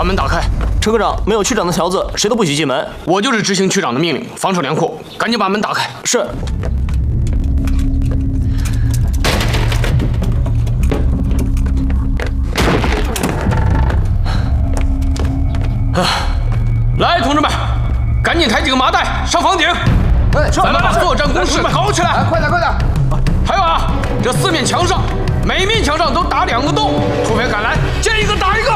把门打开。 陈科长，没有区长的条子，谁都不许进门。 我就是执行区长的命令，防守粮库，赶紧把门打开。 是。 来，同志们，赶紧抬几个麻袋上房顶。咱们把作战工事搞起来！ 快点，快点！ 还有啊，这4面墙上，每面墙上都打2个洞，土匪赶来，见一个打一个。